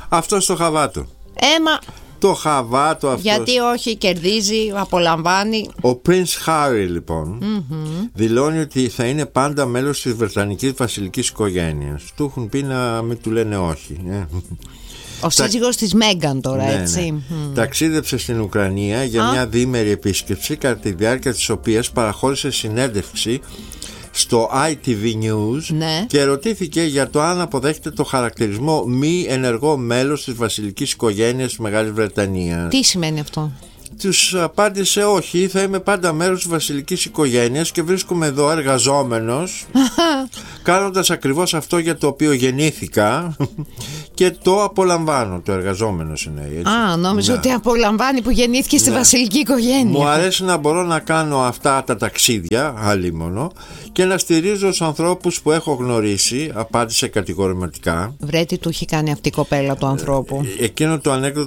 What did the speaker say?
Αυτό στο χαβάτο. Το χαβάτο αυτό. Γιατί όχι, κερδίζει, απολαμβάνει. Ο Prince Harry λοιπόν δηλώνει ότι θα είναι πάντα μέλος της Βρετανικής βασιλικής οικογένειας. Του έχουν πει να μην του λένε όχι. Ο σύζυγος της Μέγκαν τώρα, έτσι. Ναι. Ταξίδεψε στην Ουκρανία για μια διήμερη επίσκεψη, κατά τη διάρκεια της οποίας παραχώρησε συνέντευξη στο ITV News και ρωτήθηκε για το αν αποδέχεται το χαρακτηρισμό μη ενεργό μέλος της βασιλικής οικογένειας της Μεγάλης Βρετανίας. Τι σημαίνει αυτό? Τους απάντησε όχι, θα είμαι πάντα μέρος της βασιλικής οικογένειας και βρίσκομαι εδώ εργαζόμενος κάνοντας ακριβώς αυτό για το οποίο γεννήθηκα και το απολαμβάνω. Το εργαζόμενος είναι έτσι. Νόμιζα ότι απολαμβάνει που γεννήθηκε στη βασιλική οικογένεια. Μου αρέσει να μπορώ να κάνω αυτά τα ταξίδια, αλίμονο, και να στηρίζω τους ανθρώπους που έχω γνωρίσει, απάντησε κατηγορηματικά. Βρέτη του έχει κάνει αυτή η κοπέλα του ανθρώπου. Εκείνο το ανέκδοτο